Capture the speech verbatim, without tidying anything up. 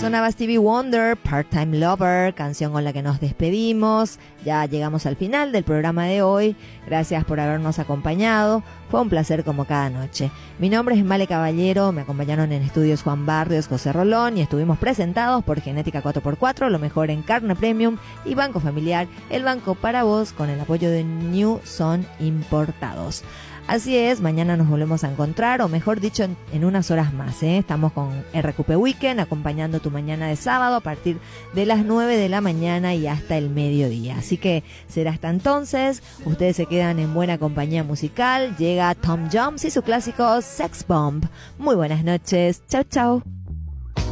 Sonaba Stevie Wonder, Part-Time Lover, canción con la que nos despedimos. Ya llegamos al final del programa de hoy. Gracias por habernos acompañado. Fue un placer como cada noche. Mi nombre es Male Caballero, me acompañaron en estudios Juan Barrios, José Rolón y estuvimos presentados por Genética cuatro por cuatro, lo mejor en carne premium, y Banco Familiar, el banco para vos, con el apoyo de New Son Importados. Así es, mañana nos volvemos a encontrar, o mejor dicho, en, en unas horas más, ¿eh? Estamos con R Q P Weekend, acompañando tu mañana de sábado a partir de las nueve de la mañana y hasta el mediodía. Así que será hasta entonces, ustedes se quedan en buena compañía musical, llega Tom Jones y su clásico Sex Bomb. Muy buenas noches, chau chau.